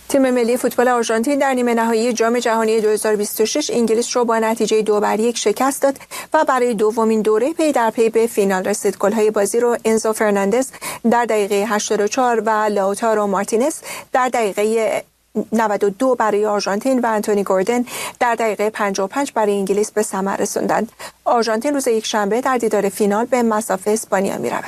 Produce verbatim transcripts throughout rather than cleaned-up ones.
تیم ملی فوتبال آرژانتین در نیمه نهایی جام جهانی دو هزار و بیست و شش انگلیس را با نتیجه دو بر یک شکست داد و برای دومین دوره پی در پی به فینال رسید. گل‌های بازی رو انزو فرناندز در دقیقه هشتاد و چهار و لاوتارو مارتینز در دقیقه نود و دو برای آرژانتین و آنتونی گوردن در دقیقه پنجاه و پنج برای انگلیس به ثمر رساندند. آرژانتین روز یکشنبه در دیدار فینال به مصاف اسپانیا می‌رود.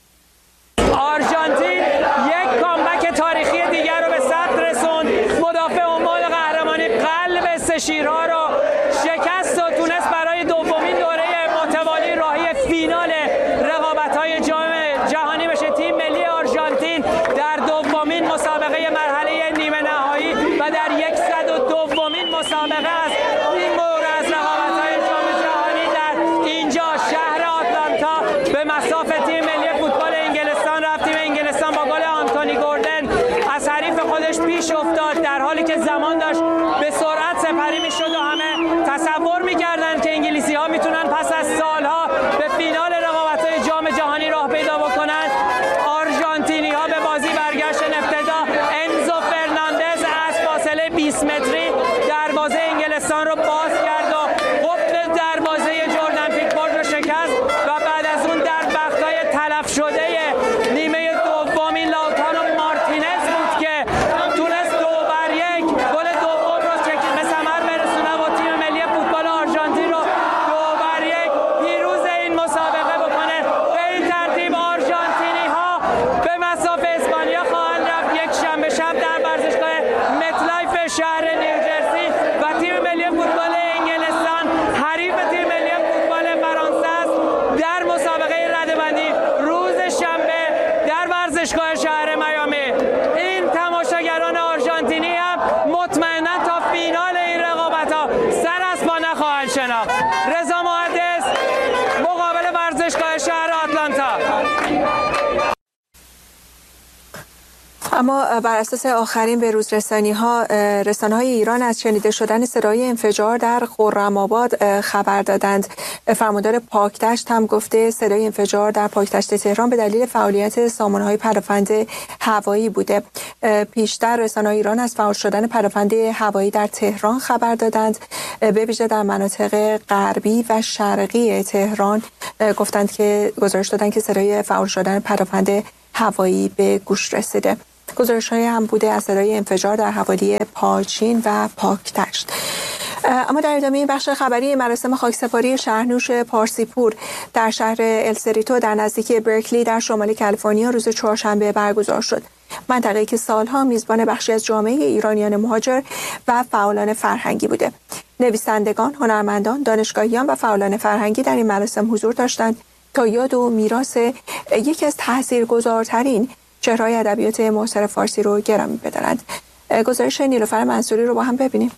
آرژانتین یک کامبک تاریخی دیگر رو به ثبت رسوند. مدافع عمال قهرمانی قلب سه شیرها را شکست و تونست برای دومین دوره متوالی راهی فینال رقابت‌های جام جهانی بشه. تیم ملی آرژانتین در دومین مسابقه مرحله نیمه نهایی و در صد و دومین مسابقه است این بار از رقابت‌های جام جهانی در اینجا شهر آتلانتا به مصاف تیم ملی فوتبال انگلستان رفت. تیم انگلستان با گل آنتونی گوردن از حریف خودش پیش افتاد در حالی که زمان داشت به سرعت سپری میشد و همه تصور میکردند که انگلیسی‌ها میتونن پس از سالها به فینال رقابت‌های جام جهانی راه پیدا بکنند. آرژانتینی‌ها به بازی برگشتن. ابتدا انزو فرناندز از فاصله بیست متری دروازه انگلستان رو باز کرد و قفل دروازه جردن پیکفورد رو شکست و بعد از اون در وقت‌های تلف شده نیمه دومین لاوتارو مارتینز بود که تونست دو بر یک گل دوم رو به ثمر برسونه و تیم ملی فوتبال آرژانتین رو دو بر یک پیروز این مسابقه بکنه. به این ترتیب آرژانتینی‌ها به مصاف اسپانیا خواهند رفت یک شنبه شب در ورزشگاه متلایف شهر نیوجرسی و تیم ملی فوتبال انگلستان حریف تیم ملی فوتبال فرانسه است در مسابقه رده‌بندی روز شنبه در ورزشگاه شهر میامی. این تماشاگران آرژانتینی هم مطمئنا تا فینال این رقابت‌ها سر از پا نخواهند شناخت. رضا محدث، مقابل ورزشگاه شهر آتلانتا. اما بر اساس آخرین بروز رسانی ها رسانه های ایران از شنیده شدن صدای انفجار در خرم‌آباد خبر دادند. فرماندار پاکدشت هم گفته صدای انفجار در پاکدشت تهران به دلیل فعالیت سامانه‌های پدافند هوایی بوده. پیشتر رسانه های ایران از فعال شدن پدافند هوایی در تهران خبر دادند. به ویژه در مناطق غربی و شرقی تهران گفتند که گزارش دادند که صدای فعال شدن پدافند هوایی به گوش رسیده. گزارش‌های هم بوده از صدای انفجار در حوالی پالچین و پاکدشت. اما در ادامه بخش خبری، مراسم خاکسپاری شهرنوش پارسیپور در شهر السریتو در نزدیکی برکلی در شمال کالیفرنیا روز چهارشنبه برگزار شد. منطقه‌ای که سالها میزبان بخشی از جامعه ایرانیان مهاجر و فعالان فرهنگی بوده. نویسندگان، هنرمندان، دانشگاهیان و فعالان فرهنگی در این مراسم حضور داشتند تا یاد و میراث یکی از تاثیرگذارترین چهره‌های ادبیات معاصر فارسی رو گرامی بدارند. گزارش نیلوفر منصوری رو با هم ببینیم.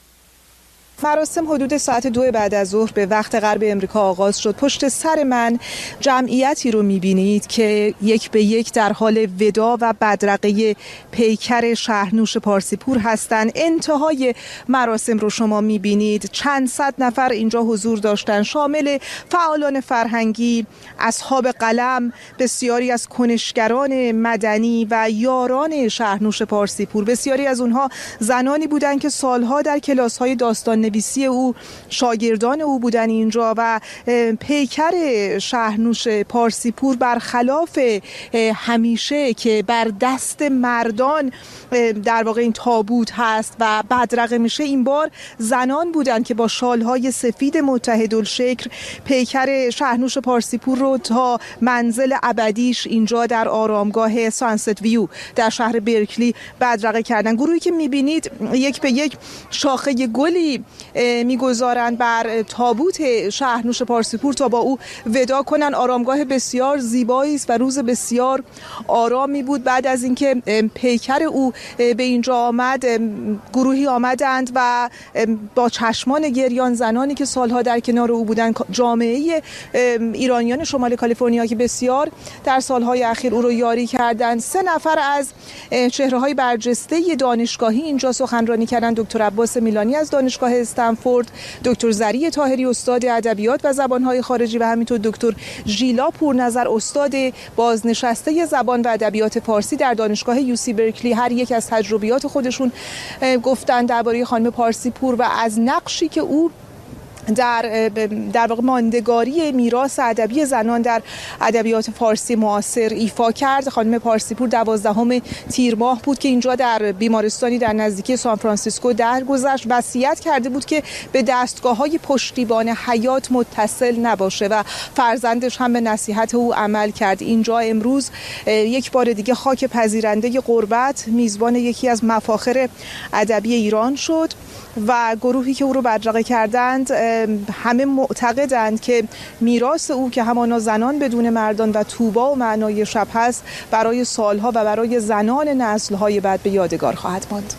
مراسم حدود ساعت دو بعد از ظهر به وقت غرب امریکا آغاز شد. پشت سر من جمعیتی رو می‌بینید که یک به یک در حال ودا و بدرقه پیکر شهرنوش پارسیپور هستند. انتهای مراسم رو شما می‌بینید. چند صد نفر اینجا حضور داشتن، شامل فعالان فرهنگی، اصحاب قلم، بسیاری از کنشگران مدنی و یاران شهرنوش پارسیپور. بسیاری از اونها زنانی بودند که سالها در کلاس‌های داستان نویسی او شاگردان او بودن اینجا و پیکر شهرنوش پارسیپور برخلاف همیشه که بر دست مردان در واقع این تابوت هست و بدرقه میشه، این بار زنان بودن که با شالهای سفید متحدالشکل پیکر شهرنوش پارسیپور رو تا منزل ابدیش اینجا در آرامگاه سانست ویو در شهر برکلی بدرقه کردن. گروهی که میبینید یک به یک شاخه گلی میگذارند بر تابوت شهرنوش پارسیپور تا با او ودا کنن. آرامگاه بسیار زیبایی است و روز بسیار آرامی بود. بعد از اینکه پیکر او به اینجا آمد، گروهی آمدند و با چشمان گریان زنانی که سالها در کنار او بودند، جامعه ایرانیان شمال کالیفرنیا که بسیار در سالهای اخیر او رو یاری کردند. سه نفر از چهره‌های برجسته دانشگاهی اینجا سخنرانی کردند. دکتر عباس میلانی از دانشگاه استنفورد، دکتر زری طاهری استاد ادبیات و زبانهای خارجی و همینطور دکتر ژیلا پورنظر استاد بازنشسته زبان و ادبیات فارسی در دانشگاه یو سی برکلی، هر یک از تجربیات خودشون گفتن درباره خانم پارسیپور و از نقشی که او در در واقع ماندگاری میراث ادبی زنان در ادبیات فارسی معاصر ایفا کرد. خانم پارسیپور دوازدهم تیر ماه بود که اینجا در بیمارستانی در نزدیکی سان فرانسیسکو درگذشت. وصیت کرده بود که به دستگاه‌های پشتیبان حیات متصل نباشه و فرزندش هم به نصیحت او عمل کرد. اینجا امروز یک بار دیگه خاک پذیرنده غربت میزبان یکی از مفاخر ادبی ایران شد و گروهی که او رو بدرقه کردند همه معتقدند که میراث او که همانا زنان بدون مردان و طوبا و معنای شب هست برای سالها و برای زنان نسل‌های بعد به یادگار خواهد ماند.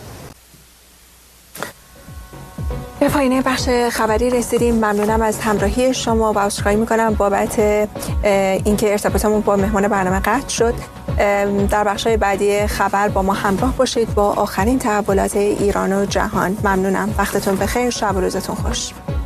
به پایان بخش خبری رسیدیم. ممنونم از همراهی شما و عذرخواهی میکنم بابت اینکه ارتباطمون با مهمان برنامه قطع شد. در بخش‌های بعدی خبر با ما همراه باشید با آخرین تحولات ایران و جهان. ممنونم. وقتتون بخیر. شب و روزتون خوش.